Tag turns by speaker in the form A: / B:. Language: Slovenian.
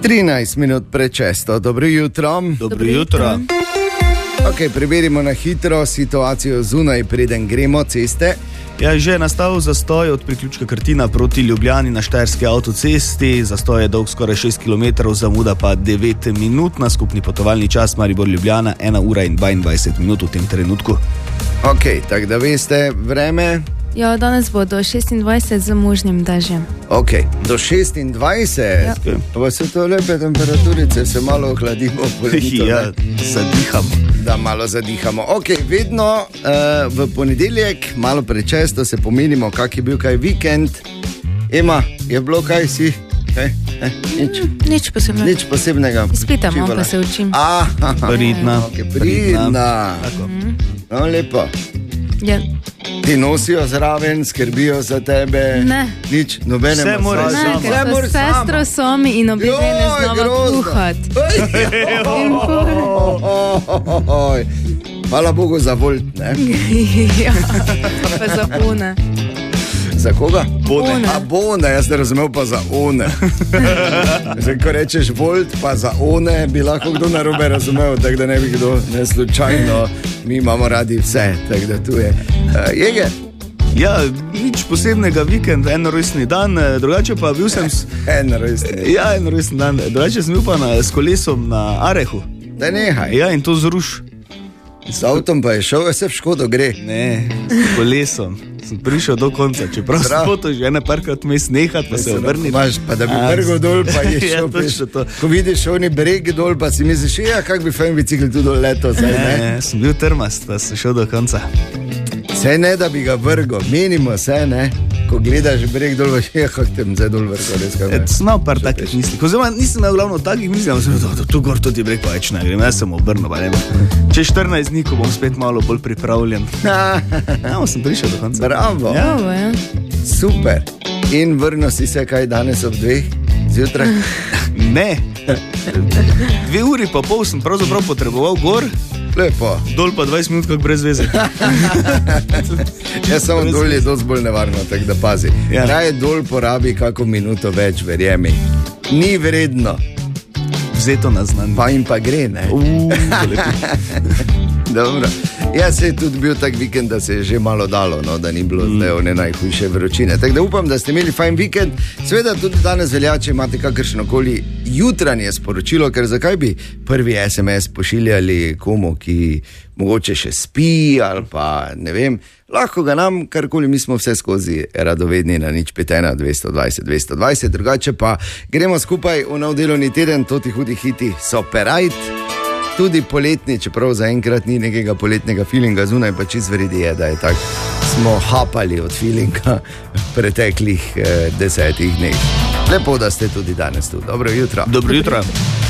A: 13 minut pred 6. Dobro jutro.
B: Dobro jutro.
A: Ok, preverimo na hitro situacijo zunaj, preden gremo ceste.
B: Ja, že je nastal zastoj od priključka Krtina proti Ljubljani na Štajerski avtocesti. Zastoj je dolg skoraj 6 km, zamuda pa 9 minut. Na skupni potovalni čas Maribor-Ljubljana 1 ura in 22 minut v tem trenutku.
A: Ok, tako da veste, vreme.
C: Ja, danes bo do 26 z možnim dežjem.
A: Ok, do 26.
C: Ja.
A: Pa se to lepe temperaturice, se malo ohladimo.
B: Ja, zadihamo.
A: Da malo zadihamo. Ok, vedno v ponedeljek, malo pred 6, se pomenimo, kak je bil kaj vikend. Ema, je bilo kaj si?
C: Nič posebnega.
A: Nič posebnega.
C: Izpitamo, pa se učim.
B: Pridna.
A: Okay, pridna. No, lepo.
C: Ja.
A: Ti nosijo zraven, skrbijo za tebe.
C: Ne.
A: Nič, nobene
B: Vse moraš
C: Ne,
B: sama.
C: ker so sestro somi in obi ne znova kuhati.
A: Hvala Bogu za Volt, ne?
C: Ja, pa za one.
A: Za koga?
C: Bone.
A: A bone, jaz ne razumel pa za one. Zdaj, ko rečeš Volt pa za one, bi lahko kdo narobe razumel, tako da ne bi kdo ne slučajno. Mi imamo radi vse, tako da tu je. Jege?
B: Ja, nič posebnega, vikend, en rojstni dan, drugače pa bil sem...
A: En rojstni.
B: Ja, en rojstni dan, drugače sem bil pa s kolesom na Arehu.
A: Da nehaj.
B: Ja, in to z Ruš.
A: Z avtom pa je šel, vse v Škodo gre.
B: Ne, s kolesom. Sem prišel do konca, čeprav sem to že ene parkrat mes nehat, pa se obrnil.
A: Pa da bi vrgel dol, pa je šel.
B: Ja,
A: ko vidiš oni breg dol, pa si misliš, ja, kak bi fajn bicikl tu dol leto. Zdaj,
B: ne, sem bil trmast, pa sem šel do konca.
A: Vse ne, da bi ga vrgel, menimo se, ne. Ko gledaš breg dol, veš, kak te zdaj dol vrgel.
B: Sem imel par takih misli. Oziroma, nisem imel glavno takih misli, ampak sem rekel, tu gor tudi breg pa več ne grem. Jaz sem obrnil, pa ne bom. Čez 14 dni, ko bom spet malo bolj pripravljen. Ja, sem prišel do konca.
A: Bravo.
C: Ja.
A: Super. In vrnil si se kaj danes ob 2 zjutraj?
B: Ne. 2 uri pa pol sem pravzaprav potreboval gor.
A: Lepo.
B: Dol pa 20 minut, kak brez veze.
A: Jaz samo dol je dosti bolj nevarno, tako da pazi. Ja. Raje dol porabi kako minuto več, verjemi. Ni vredno.
B: Vzeto na znanje.
A: Pa jim pa gre, ne? Dobro. Jaz se je tudi bil tak vikend, da se je že malo dalo, no, da ni bilo zdaj one najhujše vročine. Tako da upam, da ste imeli fajn vikend. Seveda tudi danes velja, če imate kakršnokoli jutranje sporočilo, ker zakaj bi prvi SMS pošiljali komu, ki mogoče še spi ali pa ne vem. Lahko ga nam, karkoli, mi smo vse skozi radovedni na 051 220 220, drugače pa gremo skupaj v nov delovni teden, toti hudi hiti so perajt. Tudi poletni, čeprav zaenkrat ni nekega poletnega feelinga zunaj, pa čist verjeti je, da je tak, smo hapali od feelinga preteklih 10 dneh. Lepo, da ste tudi danes tu. Dobro jutro.
B: Dobro jutro.